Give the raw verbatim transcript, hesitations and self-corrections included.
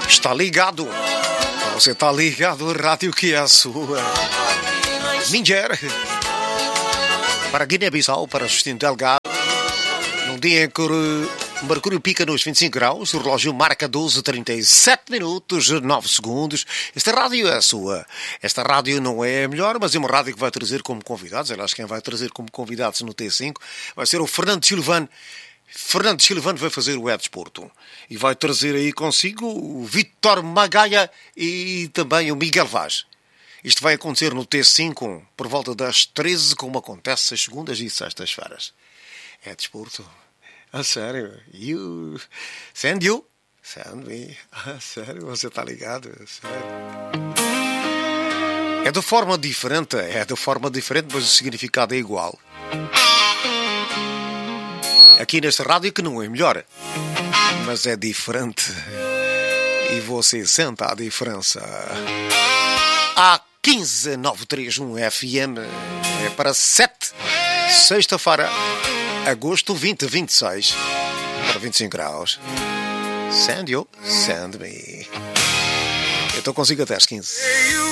Está ligado. Você está ligado à rádio que é a sua. Niger. Para Guiné-Bissau, para Justino Delgado. Num dia em que o mercúrio pica nos vinte e cinco graus, o relógio marca doze, trinta e sete minutos, nove segundos. Esta rádio é a sua. Esta rádio não é a melhor, mas é uma rádio que vai trazer como convidados. Aliás, quem vai trazer como convidados no T cinco vai ser o Fernando Silvano. Fernando Silvano vai fazer o E-Desporto e vai trazer aí consigo o Vítor Magaia e também o Miguel Vaz. Isto vai acontecer no T cinco por volta das treze, como acontece às segundas e sextas-feiras. É-Desporto. A sério? You... Send you? Send me. A sério? Você está ligado? A sério? É de forma diferente, é de forma diferente, mas o significado é igual. Aqui nesta rádio que não é melhor, mas é diferente. E você sente a diferença. A quinze nove três um F M é para sete, sexta-feira, agosto vinte, vinte e seis, para vinte e cinco graus. Send you, send me. Eu estou consigo até às quinze.